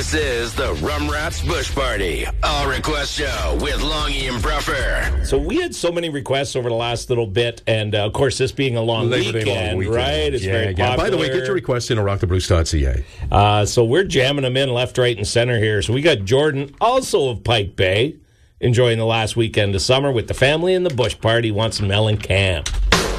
This is the Rum Rats Bush Party, All Request Show with Longy and Bruffer. So we had so many requests over the last little bit, and of course, this being a long weekend, right? It's very popular. By the way, get your requests in at rocktheblues.ca. So we're jamming them in left, right, and center here. So we got Jordan, also of Pike Bay, enjoying the last weekend of summer with the family and the Bush Party. Wants some Mellencamp.